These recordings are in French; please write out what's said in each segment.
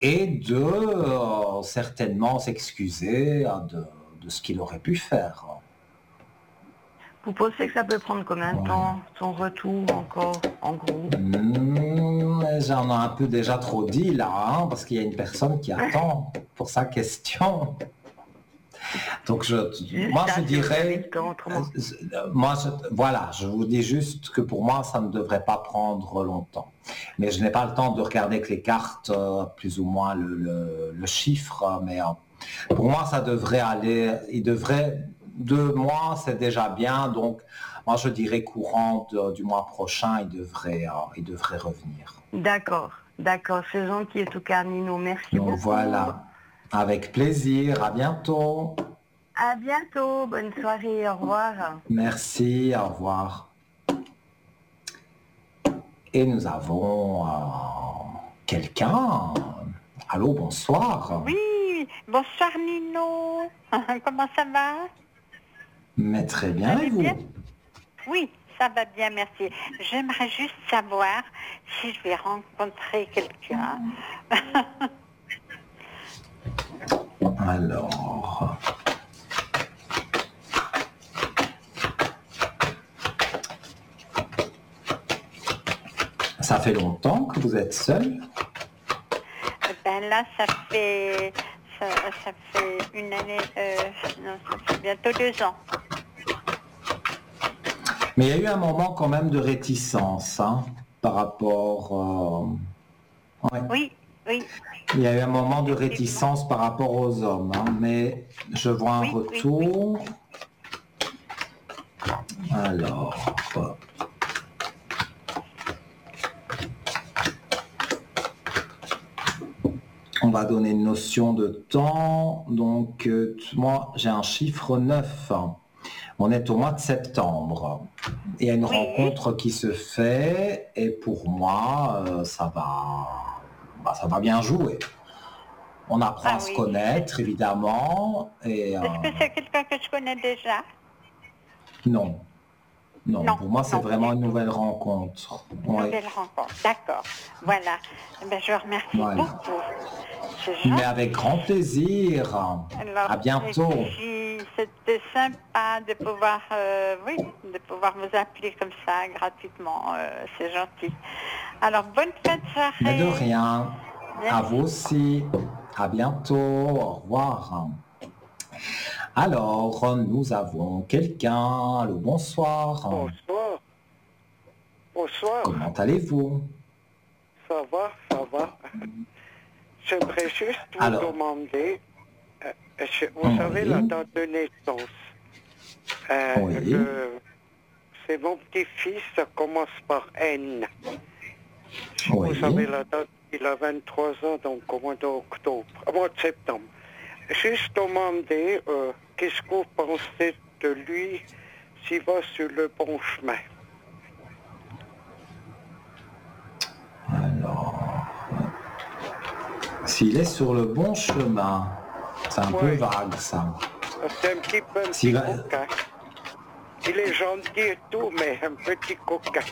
et de certainement s'excuser de ce qu'il aurait pu faire. Vous pensez que ça peut prendre combien de Ouais. temps, son retour encore, en gros? J'en ai un peu déjà trop dit là, hein, parce qu'il y a une personne qui attend pour sa question. Donc moi je dirais, voilà, je vous dis juste que pour moi ça ne devrait pas prendre longtemps. Mais je n'ai pas le temps de regarder avec les cartes plus ou moins le chiffre, mais pour moi ça devrait aller, il devrait, 2 mois c'est déjà bien, donc moi je dirais courant du mois prochain il devrait revenir. D'accord, c'est gentil en tout cas Nino, merci Donc beaucoup. voilà, avec plaisir, à bientôt. À bientôt, bonne soirée, au revoir. Merci, au revoir. Et nous avons quelqu'un. Allô, bonsoir. Oui, bonsoir Nino. Comment ça va? Mais très bien, et vous? Oui, ça va bien, merci. J'aimerais juste savoir si je vais rencontrer quelqu'un. Alors... Ça fait longtemps que vous êtes seul? Ben là, ça fait une année, non, ça fait bientôt 2 ans. Mais il y a eu un moment quand même de réticence, hein, par rapport... ouais. Oui. Il y a eu un moment de réticence par rapport aux hommes, hein, mais je vois un retour. Oui. Alors... On va donner une notion de temps. Donc, moi, j'ai un chiffre 9. On est au mois de septembre. Il y a une rencontre qui se fait et pour moi, ça va bien jouer. On apprend à se connaître, évidemment. Et, est-ce que c'est quelqu'un que je connais déjà? Non. Non, pour moi, c'est vraiment une nouvelle rencontre. Une nouvelle rencontre, d'accord. Voilà. Ben, je vous remercie beaucoup. Mais avec grand plaisir. Alors, à bientôt. C'était sympa de pouvoir, de pouvoir vous appeler comme ça gratuitement. C'est gentil. Alors, bonne fin de soirée. Mais de rien. Merci. À vous aussi. À bientôt. Au revoir. Alors, nous avons quelqu'un. Allô, bonsoir. Bonsoir. Comment allez-vous? Ça va. J'aimerais juste vous demander, vous savez la date de naissance. C'est mon petit-fils, ça commence par N. Vous savez la date, il a 23 ans, donc au mois d'octobre, au mois de septembre. Juste demander, qu'est-ce que vous pensez de lui s'il va sur le bon chemin? Alors, s'il est sur le bon chemin, c'est un peu vague ça. C'est un petit coquin. Il est gentil et tout, mais un petit coquin.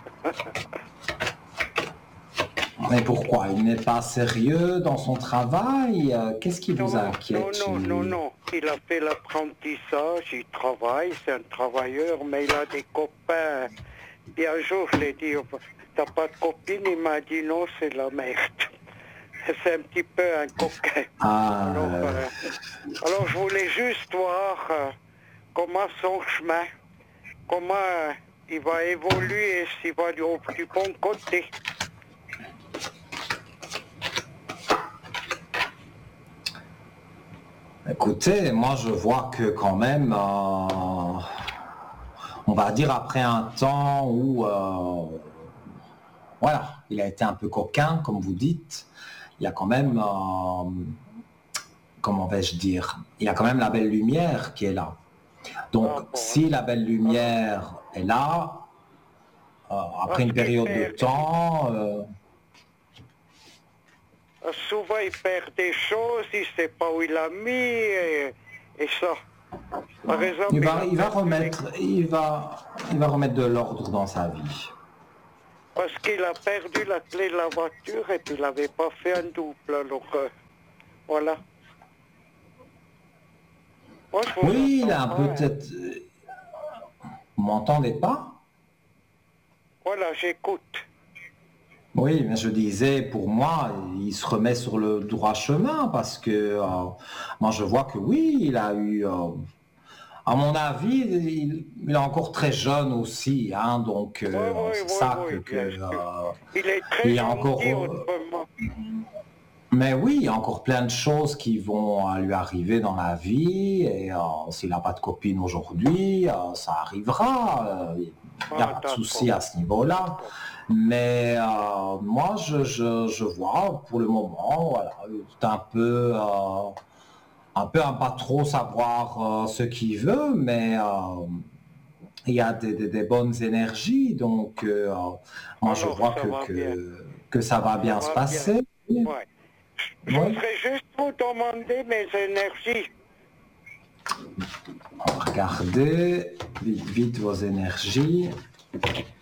Mais pourquoi? Il n'est pas sérieux dans son travail? Qu'est-ce qui vous inquiète? Non. Il a fait l'apprentissage, il travaille, c'est un travailleur, mais il a des copains. Et un jour, je lui ai dit, t'as pas de copine? Il m'a dit, non, c'est la merde. C'est un petit peu un coquin. Alors, je voulais juste voir comment son chemin, comment il va évoluer, s'il va du bon côté. Écoutez, moi je vois que quand même, on va dire après un temps où, voilà, il a été un peu coquin, comme vous dites, il y a quand même, comment vais-je dire, il y a quand même la belle lumière qui est là. Donc si la belle lumière est là, après une période de temps... souvent il perd des choses, il ne sait pas où il a mis et ça. Par exemple, il va remettre de l'ordre dans sa vie. Parce qu'il a perdu la clé de la voiture et puis il n'avait pas fait un double. Alors, voilà. Moi, je vous Oui, il a entends pas, hein. peut-être... Vous m'entendez pas? Voilà, j'écoute. Oui, mais je disais, pour moi, il se remet sur le droit chemin parce que moi je vois que oui, il a eu, à mon avis, il est encore très jeune aussi, hein, donc c'est ça Bien sûr. Il est il très y a encore, gentil autrement. mais oui, il y a encore plein de choses qui vont lui arriver dans la vie et s'il n'a pas de copine aujourd'hui, ça arrivera. Il n'y a pas de souci à ce niveau-là. Mais moi, je vois pour le moment, voilà, c'est un peu à pas trop savoir ce qu'il veut, mais il y a des bonnes énergies, donc moi je Alors, vois ça va bien. que ça va bien Ça se va passer. Ouais. Je Oui. voudrais juste vous demander mes énergies. Regardez vite vos énergies.